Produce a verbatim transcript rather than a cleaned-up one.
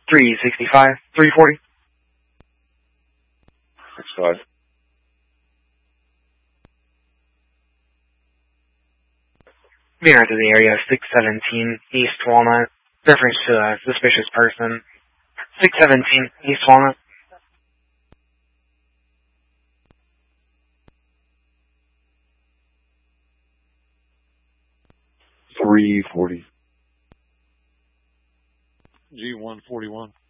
three sixty-five, three forty. six five. Being out to the area, six seventeen East Walnut. Reference to a suspicious person. six seventeen East Walnut. three forty. G one forty-one.